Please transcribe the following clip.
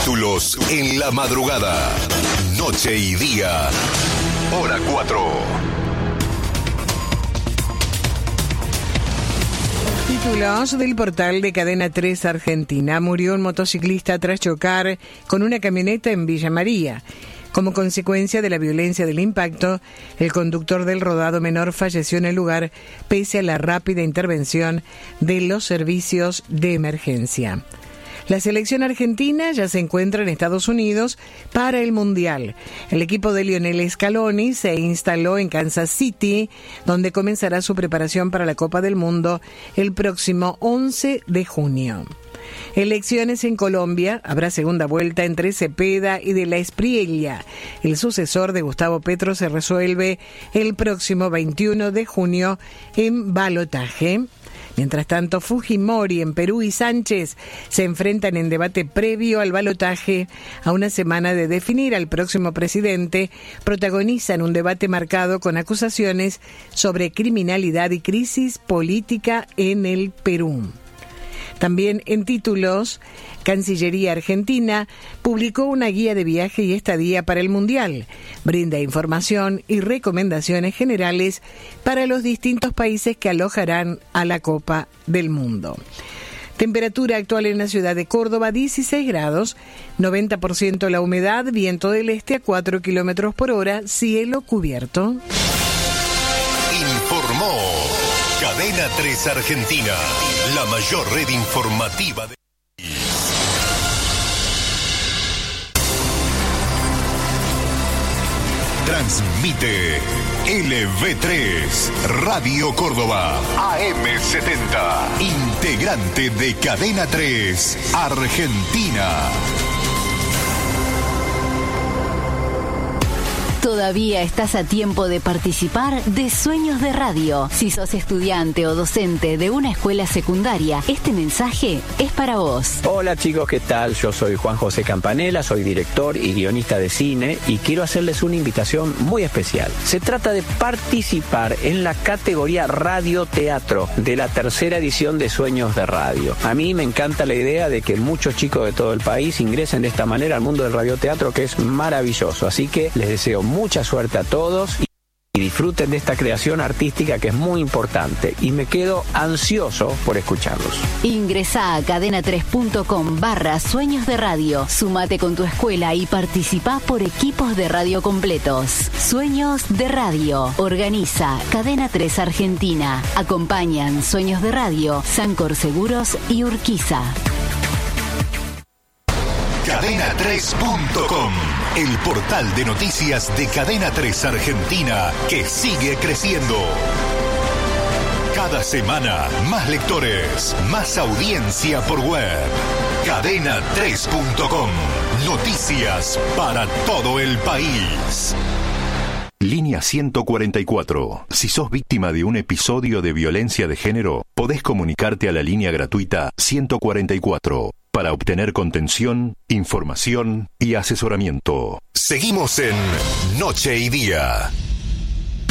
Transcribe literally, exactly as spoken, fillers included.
Títulos en la madrugada. Noche y día. Hora cuatro. Títulos del portal de Cadena tres Argentina. Murió un motociclista tras chocar con una camioneta en Villa María. Como consecuencia de la violencia del impacto, el conductor del rodado menor falleció en el lugar pese a la rápida intervención de los servicios de emergencia. La selección argentina ya se encuentra en Estados Unidos para el Mundial. El equipo de Lionel Scaloni se instaló en Kansas City, donde comenzará su preparación para la Copa del Mundo el próximo once de junio. Elecciones en Colombia. Habrá segunda vuelta entre Cepeda y de la Espriella. El sucesor de Gustavo Petro se resuelve el próximo veintiuno de junio en balotaje. Mientras tanto, Fujimori en Perú y Sánchez se enfrentan en debate previo al balotaje. A una semana de definir al próximo presidente, protagonizan un debate marcado con acusaciones sobre criminalidad y crisis política en el Perú. También en títulos, Cancillería Argentina publicó una guía de viaje y estadía para el Mundial. Brinda información y recomendaciones generales para los distintos países que alojarán a la Copa del Mundo. Temperatura actual en la ciudad de Córdoba, dieciséis grados, noventa por ciento la humedad, viento del este a cuatro kilómetros por hora, cielo cubierto. Informó Cadena tres Argentina, la mayor red informativa de... Transmite L V tres, Radio Córdoba, A M setenta, integrante de Cadena tres Argentina. Todavía estás a tiempo de participar de Sueños de Radio. Si sos estudiante o docente de una escuela secundaria, este mensaje es para vos. Hola chicos, ¿qué tal? Yo soy Juan José Campanella, soy director y guionista de cine y quiero hacerles una invitación muy especial. Se trata de participar en la categoría Radio Teatro de la tercera edición de Sueños de Radio. A mí me encanta la idea de que muchos chicos de todo el país ingresen de esta manera al mundo del radioteatro, que es maravilloso. Así que les deseo mucha suerte a todos y disfruten de esta creación artística que es muy importante y me quedo ansioso por escucharlos. Ingresá a cadena tres punto com barra Sueños de Radio. Sumate con tu escuela y participá por equipos de radio completos. Sueños de Radio. Organiza Cadena tres Argentina. Acompañan Sueños de Radio, Sancor Seguros y Urquiza. Cadena tres punto com, el portal de noticias de Cadena tres Argentina que sigue creciendo. Cada semana, más lectores, más audiencia por web. Cadena tres punto com, noticias para todo el país. Línea ciento cuarenta y cuatro. Si sos víctima de un episodio de violencia de género, podés comunicarte a la línea gratuita ciento cuarenta y cuatro. Para obtener contención, información y asesoramiento. Seguimos en Noche y Día.